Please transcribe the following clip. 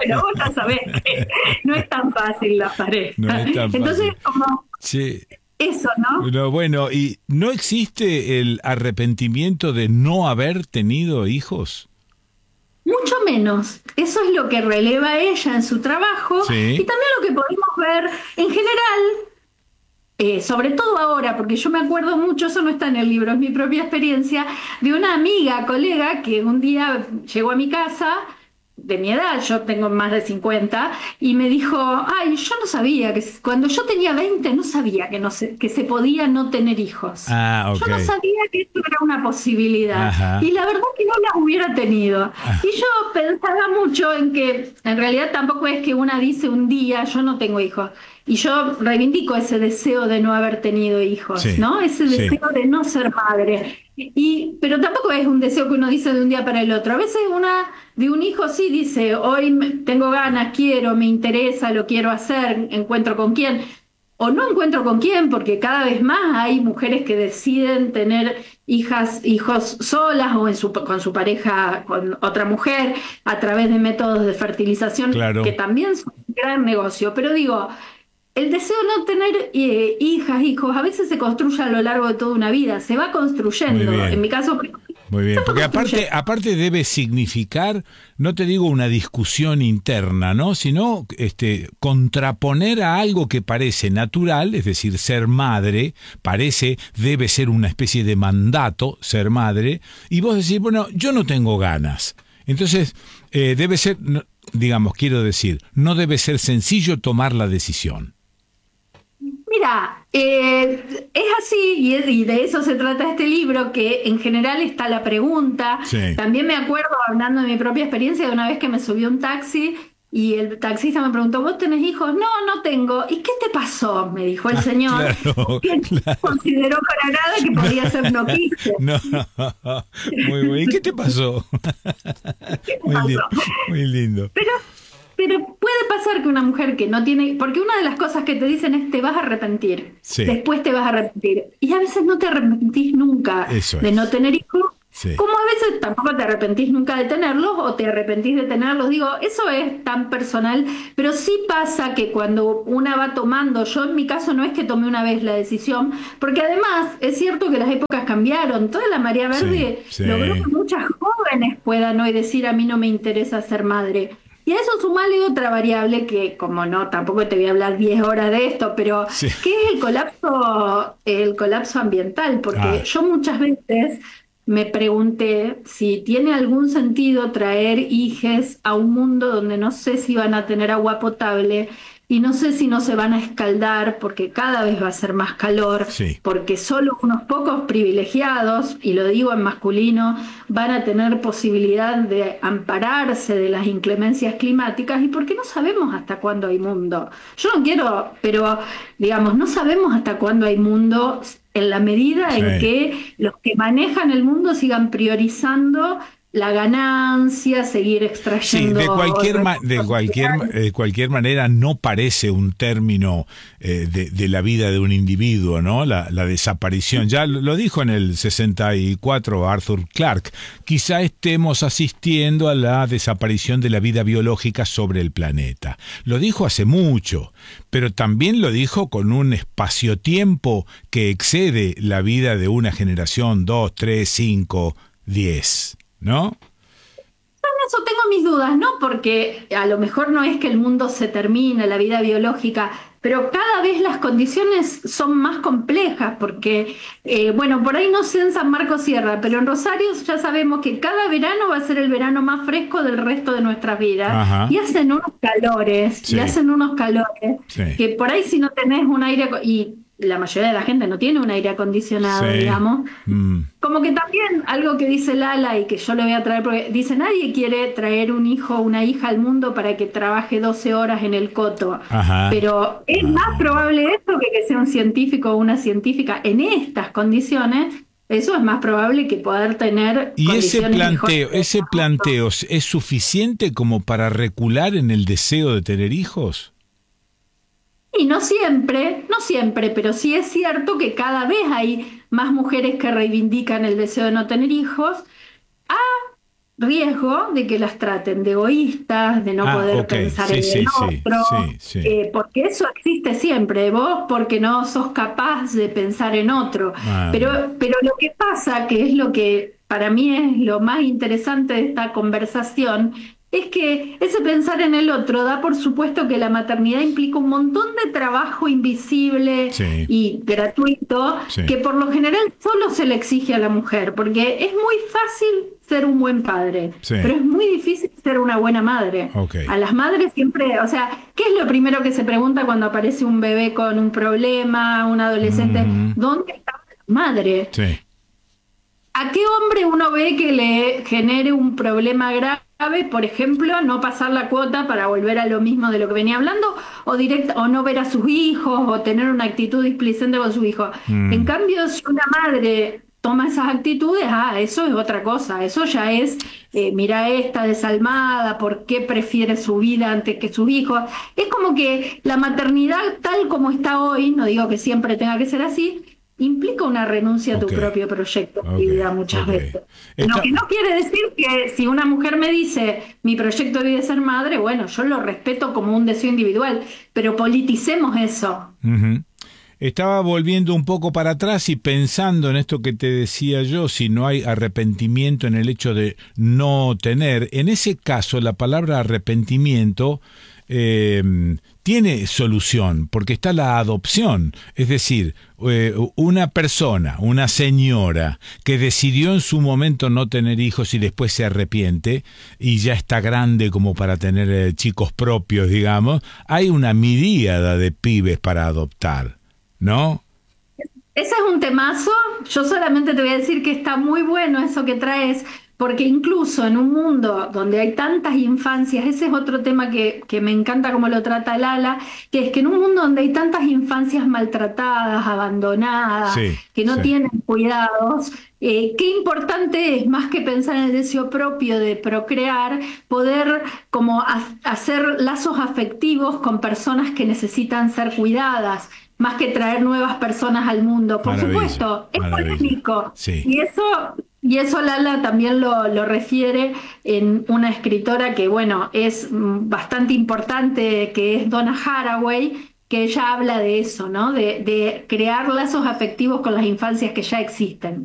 pero vos ya sabés que no es tan fácil la No pareja. es tan Entonces, fácil. como Sí. eso, ¿no? No, bueno, ¿y no existe el arrepentimiento de no haber tenido hijos? Mucho menos. Eso es lo que releva ella en su trabajo y Sí, también lo que podemos ver en general, sobre todo ahora, porque yo me acuerdo mucho, eso no está en el libro, es mi propia experiencia, de una amiga, colega, que un día llegó a mi casa, de mi edad, yo tengo más de 50, y me dijo, ay, yo no sabía que cuando yo tenía 20 no sabía que, no se, que se podía no tener hijos. ah, Yo ok, no sabía que eso era una posibilidad y ajá, la verdad que no las hubiera tenido. Y ah, yo pensaba mucho en que en realidad tampoco es que una dice un día, yo no tengo hijos. Y yo reivindico ese deseo de no haber tenido hijos, sí, ¿no? Ese sí, deseo de no ser madre. Pero tampoco es un deseo que uno dice de un día para el otro. A veces una de un hijo sí dice, hoy tengo ganas, quiero, me interesa, lo quiero hacer, encuentro con quién. O no encuentro con quién, porque cada vez más hay mujeres que deciden tener hijos solas o con su pareja, con otra mujer, a través de métodos de fertilización, que claro, también son un gran negocio. Pero digo, el deseo de no tener hijas, hijos, a veces se construye a lo largo de toda una vida, se va muy construyendo. En bien. mi caso, Muy se bien, va porque construyendo. aparte debe significar, no te digo una discusión interna, ¿no? Sino contraponer a algo que parece natural, es decir, ser madre, debe ser una especie de mandato, ser madre, y vos decís, bueno, yo no tengo ganas. Entonces, debe ser, digamos, quiero decir, no debe ser sencillo tomar la decisión. Mira, es así y de eso se trata este libro, que en general está la pregunta. Sí. También me acuerdo, hablando de mi propia experiencia, de una vez que me subí a un taxi y el taxista me preguntó, ¿vos tenés hijos? No, no tengo. ¿Y qué te pasó? Me dijo el Ah, señor, claro, que no claro. consideró para nada que podía ser no quise. No, muy bueno. ¿Y qué te pasó? ¿Qué te Muy, pasó? muy lindo. Pero, pero puede pasar que una mujer que no tiene, porque una de las cosas que te dicen es te vas a arrepentir, Sí, después te vas a arrepentir, y a veces no te arrepentís nunca eso de no es. tener hijos, Sí, como a veces tampoco te arrepentís nunca de tenerlos o te arrepentís de tenerlos. Digo, eso es tan personal, pero sí pasa que cuando una va tomando, yo en mi caso no es que tomé una vez la decisión, porque además es cierto que las épocas cambiaron, toda la marea sí, verde logró sí, que muchas jóvenes puedan hoy decir a mí no me interesa ser madre. Y a eso sumale otra variable que, como no, tampoco te voy a hablar 10 horas de esto, pero sí. que es el colapso ambiental, porque Ah, yo muchas veces me pregunté si tiene algún sentido traer hijes a un mundo donde no sé si van a tener agua potable y no sé si no se van a escaldar porque cada vez va a ser más calor, sí. porque solo unos pocos privilegiados, y lo digo en masculino, van a tener posibilidad de ampararse de las inclemencias climáticas y porque no sabemos hasta cuándo hay mundo. Yo no quiero, pero digamos, no sabemos hasta cuándo hay mundo en la medida en Sí. que los que manejan el mundo sigan priorizando la ganancia, seguir Sí, extrayendo recursos naturales. de cualquier manera no parece un término de la vida de un individuo, ¿no? La desaparición. Ya lo dijo en el 64 Arthur Clarke. Quizá estemos asistiendo a la desaparición de la vida biológica sobre el planeta. Lo dijo hace mucho, pero también lo dijo con un espacio-tiempo que excede la vida de una generación, 2, 3, 5, 10, ¿no? Eso tengo mis dudas, ¿no? Porque a lo mejor no es que el mundo se termine, la vida biológica, pero cada vez las condiciones son más complejas, porque, bueno, por ahí no sé en San Marcos Sierra, pero en Rosario ya sabemos que cada verano va a ser el verano más fresco del resto de nuestras vidas, Ajá, y sí, hacen unos calores, sí, que por ahí si no tenés un aire, y la mayoría de la gente no tiene un aire acondicionado, sí. digamos, Mm, como que también algo que dice Lala y que yo le voy a traer, porque dice, nadie quiere traer un hijo o una hija al mundo para que trabaje 12 horas en el coto, ajá. pero es más Ah. probable eso que sea un científico o una científica en estas condiciones, eso es más probable que poder tener ¿Y condiciones mejores de ese desarrollo. planteo es suficiente como para recular en el deseo de tener hijos? Y no siempre, no siempre, pero sí es cierto que cada vez hay más mujeres que reivindican el deseo de no tener hijos. riesgo de que las traten de egoístas, de no Ah, poder ok, pensar sí, en el sí, sí, otro, sí, sí. porque eso existe siempre, vos porque no sos capaz de pensar en otro. Ah, Pero lo que pasa, que es lo que para mí es lo más interesante de esta conversación, es que ese pensar en el otro da por supuesto que la maternidad implica un montón de trabajo invisible sí, y gratuito sí, que por lo general solo se le exige a la mujer, porque es muy fácil ser un buen padre, pero sí, es muy difícil ser una buena madre. ok. A las madres siempre, o sea, ¿qué es lo primero que se pregunta cuando aparece un bebé con un problema, un adolescente? Ujú, ¿Dónde está la madre? sí, ¿A qué hombre uno ve que le genere un problema grave, por ejemplo, no pasar la cuota para volver a lo mismo de lo que venía hablando, o no ver a sus hijos, o tener una actitud displicente con su hijo? En mm, cambio, si una madre toma esas actitudes, eso es otra cosa, eso ya es, mira esta desalmada, ¿por qué prefiere su vida antes que sus hijos? Es como que la maternidad tal como está hoy, no digo que siempre tenga que ser así, implica una renuncia a tu ok, propio proyecto de ok, vida muchas ok. veces. Lo Está, que no quiere decir que si una mujer me dice mi proyecto de vida es ser madre, bueno, yo lo respeto como un deseo individual, pero politicemos eso. ujú. Estaba volviendo un poco para atrás y pensando en esto que te decía yo, si no hay arrepentimiento en el hecho de no tener. En ese caso, la palabra arrepentimiento eh, tiene solución, porque está la adopción. Es decir, una persona, una señora, que decidió en su momento no tener hijos y después se arrepiente y ya está grande como para tener chicos propios, digamos, hay una miríada de pibes para adoptar. ¿No? Ese es un temazo. Yo solamente te voy a decir que está muy bueno eso que traes, porque incluso en un mundo donde hay tantas infancias, ese es otro tema que me encanta cómo lo trata Lala, que es que en un mundo donde hay tantas infancias maltratadas, abandonadas, Sí, que no sí, tienen cuidados, qué importante es, más que pensar en el deseo propio de procrear, poder como hacer lazos afectivos con personas que necesitan ser cuidadas más que traer nuevas personas al mundo. Por maravilla, supuesto, es maravilla. polémico. Sí, Y eso Lala también lo refiere en una escritora que, bueno, es bastante importante, que es Donna Haraway, que ella habla de eso, ¿no? De crear lazos afectivos con las infancias que ya existen.